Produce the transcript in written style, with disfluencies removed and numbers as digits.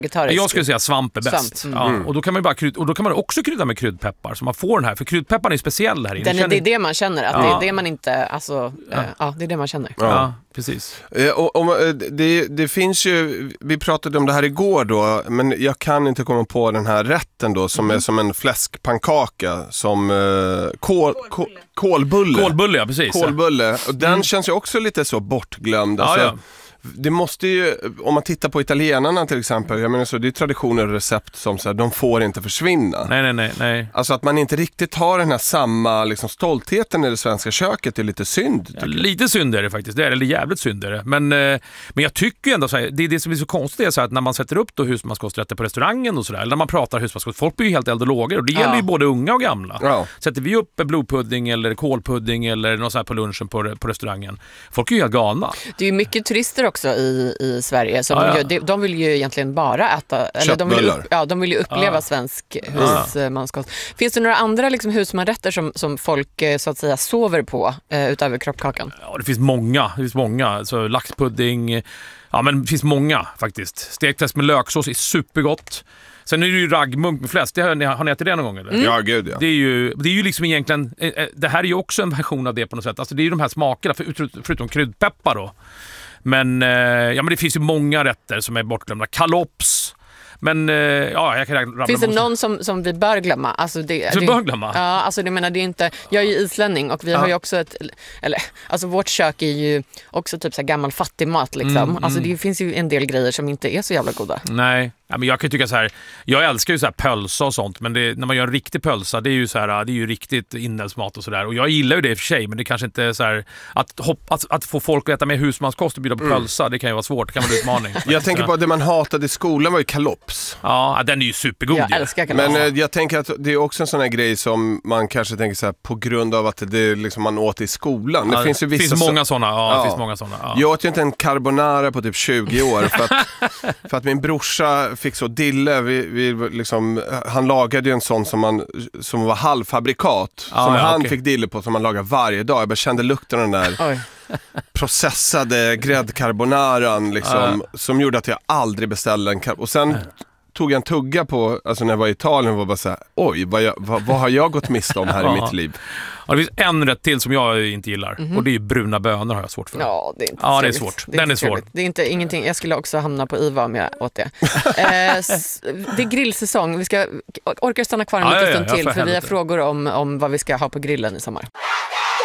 vegetarisk. Jag skulle säga svamp är bäst. Ja, och då kan man och då kan man också krydda med kryddpeppar så man får den här, för kryddpepparn är speciell här inne. Det är det man känner, att det är det man inte, alltså, det är det man känner. Ja, precis. Det finns ju, vi pratade om det här igår då, men jag kan inte komma på den här rätten då som är som en fläskpannkaka som kolbulle. Kolbulle, ja, precis. Kolbulle, och den känns ju också lite så bortglömd. Alltså, det måste ju, om man tittar på italienarna till exempel, jag menar så, det är traditioner och recept som så här, de får inte försvinna. Nej. Alltså att man inte riktigt har den här samma liksom, stoltheten i det svenska köket är lite synd. Lite synd är det faktiskt, det är eller jävligt synd är det. Men jag tycker ändå så här, det som är så konstigt är så här, att när man sätter upp då husmanskosträtter på restaurangen och sådär, eller när man pratar husmanskost, folk blir ju helt eld och lågor och det gäller ju både unga och gamla. Ja. Sätter vi upp blodpudding eller kolpudding eller något så här på lunchen på restaurangen, folk är ju helt galna. Det är ju mycket turister också i Sverige så de vill ju egentligen bara äta, eller de vill ju uppleva svensk husmanskost. Finns det några andra liksom husmanrätter som folk så att säga sover på utöver kroppkakan? Ja, det finns många. Så laxpudding, men det finns många faktiskt. Stekfläsk med löksås är supergott. Sen är det ju raggmunk med fläsk. Har ni ätit det någon gång eller? Ja, gud ja. Det är ju liksom egentligen, det här är ju också en version av det på något sätt. Alltså det är ju de här smakerna förutom kryddpeppar då. Men det finns ju många rätter som är bortglömda. Kalops. Men jag kan rabbla. Finns det någon som vi bör glömma? Alltså bör glömma? Ja, alltså det menar det är inte. Jag är ju islänning och vi har ju också alltså vårt kök är ju också typ så här gammal fattigmat liksom. Alltså det finns ju en del grejer som inte är så jävla goda. Nej. Ja, men jag kan tycka så här, jag älskar ju så här pölsa och sånt, men när man gör en riktig pölsa, det är ju så här, det är ju riktigt inälvsmat och sådär. Och jag gillar ju det i och för sig, men det kanske inte är så här att få folk att äta med husmanskost och bjuda på pölsa, det kan ju vara svårt, det kan vara en utmaning. Jag tänker på att det man hatade i skolan var ju kalops. Ja, den är ju supergod. Jag älskar kalops. Men jag tänker att det är också en sån här grej som man kanske tänker så här, på grund av att det liksom man åt i skolan. Det finns ju vissa finns många såna. Det finns många såna. Ja. Jag åt ju inte en carbonara på typ 20 år för att min brorsa fick så dille. Vi liksom, han lagade ju en sån som var halvfabrikat som han fick dille på, som man lagar varje dag. Jag bara kände lukten av den där processade gräddcarbonaran liksom, som gjorde att jag aldrig beställde en och sen tog jag en tugga på, alltså när jag var i Italien, och var bara så här, oj, vad har jag gått miste om här i mitt liv? Ja, det finns en rätt till som jag inte gillar, och det är bruna bönor har jag svårt för. Ja, det är inte det är svårt. Den är svår. Det är inte ingenting. Jag skulle också hamna på IVA om jag åt det. Det är grillsäsong. Vi orkar stanna kvar en liten stund till, för vi har frågor om vad vi ska ha på grillen i sommar.